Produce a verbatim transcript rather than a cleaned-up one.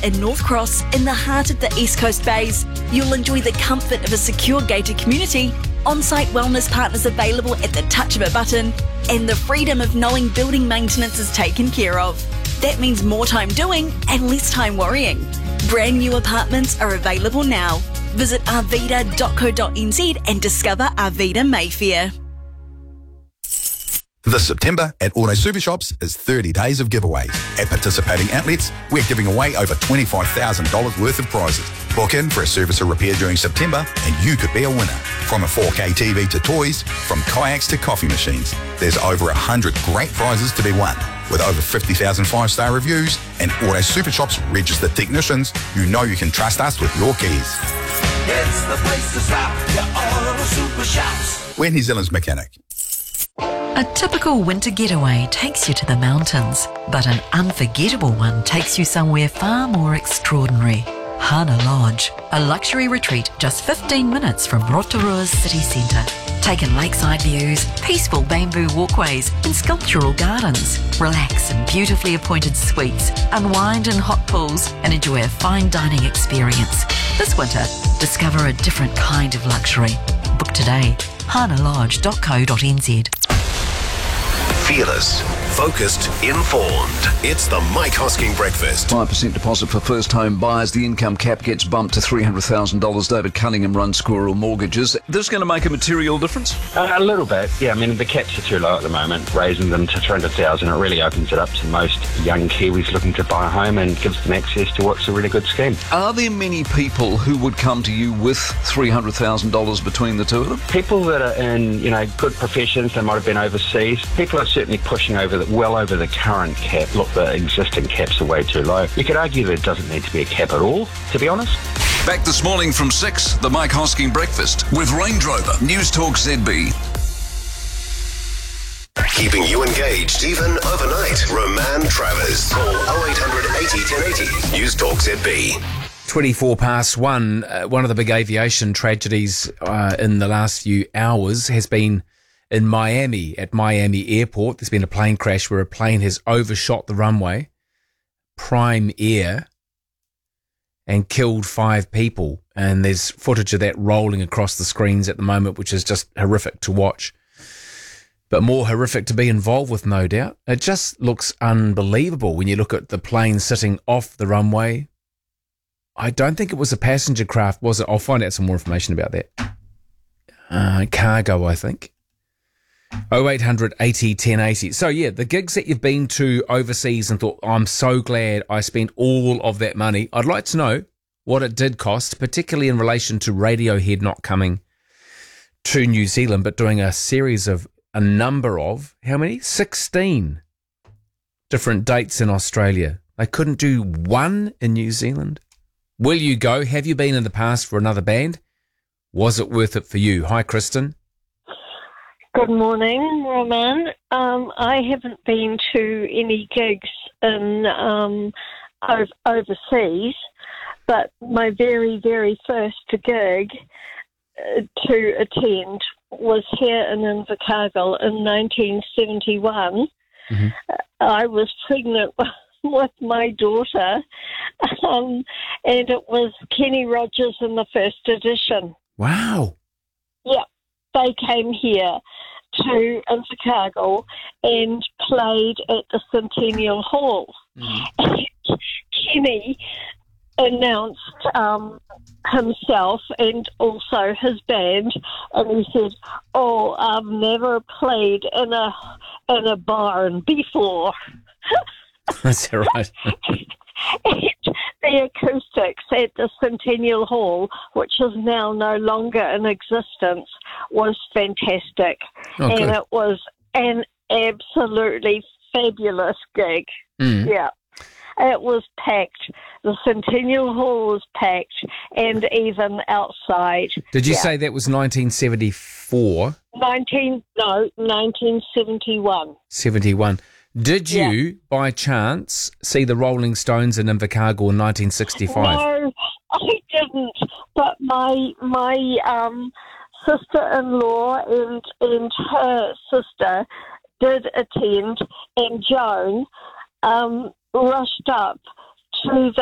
in North Cross, in the heart of the East Coast Bays. You'll enjoy the comfort of a secure gated community, on-site wellness partners available at the touch of a button, and the freedom of knowing building maintenance is taken care of. That means more time doing and less time worrying. Brand new apartments are available now. Visit arvida dot co dot n z and discover Arvida Mayfair. This September at Auto Super Shops is thirty days of giveaways. At participating outlets, we're giving away over twenty-five thousand dollars worth of prizes. Book in for a service or repair during September and you could be a winner. From a four K T V to toys, from kayaks to coffee machines, there's over one hundred great prizes to be won. With over fifty thousand five-star reviews and Auto Super Shops registered technicians, you know you can trust us with your keys. It's the place to stop, your Auto Super Shops. We're New Zealand's mechanic. A typical winter getaway takes you to the mountains, but an unforgettable one takes you somewhere far more extraordinary. Hana Lodge, a luxury retreat just fifteen minutes from Rotorua's city centre. Take in lakeside views, peaceful bamboo walkways and sculptural gardens. Relax in beautifully appointed suites, unwind in hot pools and enjoy a fine dining experience. This winter, discover a different kind of luxury. Book today, hana lodge dot co dot n z. Fearless, focused, informed. It's the Mike Hosking Breakfast. five percent deposit for first-home buyers. The income cap gets bumped to three hundred thousand dollars. David Cunningham runs Squirrel Mortgages. This going to make a material difference? Uh, a little bit, yeah. I mean, the caps are too low at the moment. Raising them to three hundred thousand dollars, it really opens it up to most young Kiwis looking to buy a home and gives them access to what's a really good scheme. Are there many people who would come to you with three hundred thousand dollars between the two of them? People that are in, you know, good professions, they might have been overseas. People are certainly pushing over the, well over the current cap. Look, the existing caps are way too low. You could argue there doesn't need to be a cap at all, to be honest. Back this morning from six, the Mike Hosking Breakfast with Range Rover, News Talk Z B. Keeping you engaged even overnight. Roman Travers. Call oh eight hundred eighty ten eighty. News Talk Z B. twenty-four past one. Uh, one of the big aviation tragedies uh, in the last few hours has been in Miami, at Miami Airport. There's been a plane crash where a plane has overshot the runway, Prime Air, and killed five people. And there's footage of that rolling across the screens at the moment, which is just horrific to watch. But more horrific to be involved with, no doubt. It just looks unbelievable when you look at the plane sitting off the runway. I don't think it was a passenger craft, was it? I'll find out some more information about that. Uh, cargo, I think. oh eight hundred eighty ten eighty. So, yeah, the gigs that you've been to overseas and thought, oh, I'm so glad I spent all of that money. I'd like to know what it did cost, particularly in relation to Radiohead not coming to New Zealand, but doing a series of, a number of, how many? sixteen different dates in Australia. They couldn't do one in New Zealand. Will you go? Have you been in the past for another band? Was it worth it for you? Hi, Kristen. Good morning, Roman. Um, I haven't been to any gigs in um, ov- overseas, but my very, very first gig uh, to attend was here in Invercargill in nineteen seventy-one. Mm-hmm. I was pregnant with my daughter, um, and it was Kenny Rogers in the first edition. Wow. Yeah. They came here to Invercargill and played at the Centennial Hall. Mm. And Kenny announced um, himself and also his band, and he said, "Oh, I've never played in a in a barn before." That's right. The acoustics at the Centennial Hall, which is now no longer in existence, was fantastic. Oh, and good. It was an absolutely fabulous gig. Mm. Yeah. It was packed. The Centennial Hall was packed, and even outside. Did you yeah. say that was nineteen seventy-four? Nineteen no, nineteen seventy-one. Seventy-one. Did you, Yeah. by chance, see the Rolling Stones in Invercargill in nineteen sixty-five? No, I didn't. But my my um, sister-in-law and and her sister did attend, and Joan um, rushed up to the